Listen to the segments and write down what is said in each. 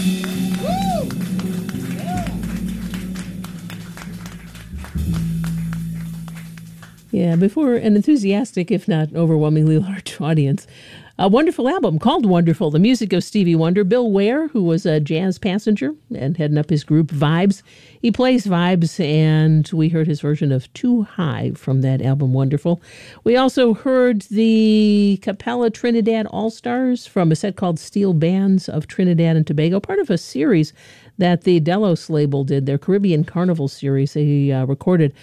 Yeah, before an enthusiastic, if not overwhelmingly large audience. A wonderful album called Wonderful, the music of Stevie Wonder. Bill Ware, who was a jazz passenger and heading up his group Vibes. He plays Vibes, and we heard his version of Too High from that album, Wonderful. We also heard the Capella Trinidad All-Stars from a set called Steel Bands of Trinidad and Tobago, part of a series that the Delos label did, their Caribbean Carnival series. They recorded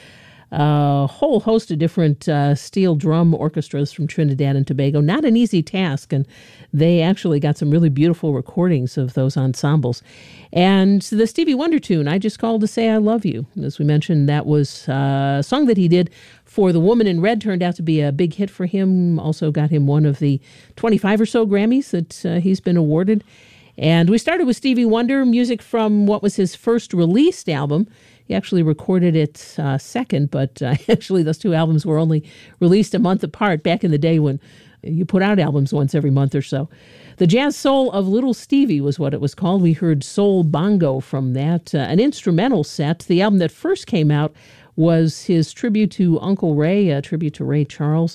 a whole host of different steel drum orchestras from Trinidad and Tobago. Not an easy task, and they actually got some really beautiful recordings of those ensembles. And the Stevie Wonder tune, I Just Called to Say I Love You. As we mentioned, that was a song that he did for The Woman in Red. Turned out to be a big hit for him. Also got him one of the 25 or so Grammys that he's been awarded. And we started with Stevie Wonder, music from what was his first released album. He actually recorded it second, but actually those two albums were only released a month apart back in the day when you put out albums once every month or so. The Jazz Soul of Little Stevie was what it was called. We heard Soul Bongo from that, an instrumental set. The album that first came out was his tribute to Uncle Ray, a tribute to Ray Charles.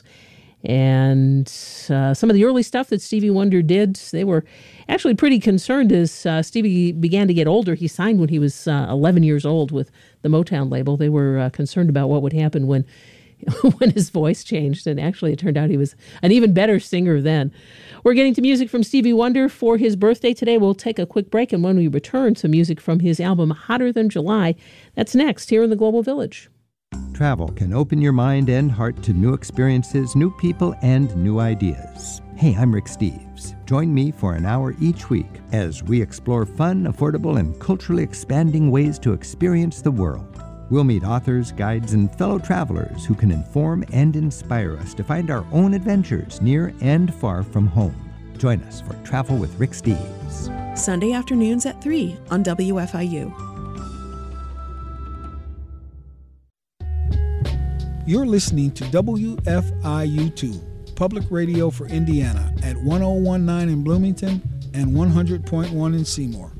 And some of the early stuff that Stevie Wonder did, they were actually pretty concerned as Stevie began to get older. He signed when he was 11 years old with the Motown label. They were concerned about what would happen when when his voice changed. And actually, it turned out he was an even better singer then. We're getting to music from Stevie Wonder for his birthday today. We'll take a quick break, and when we return, some music from his album Hotter Than July. That's next here in the Global Village. Travel can open your mind and heart to new experiences, new people, and new ideas. Hey, I'm Rick Steves. Join me for an hour each week as we explore fun, affordable, and culturally expanding ways to experience the world. We'll meet authors, guides, and fellow travelers who can inform and inspire us to find our own adventures near and far from home. Join us for Travel with Rick Steves. Sunday afternoons at 3 on WFIU. You're listening to WFIU2, Public Radio for Indiana at 1019 in Bloomington and 100.1 in Seymour.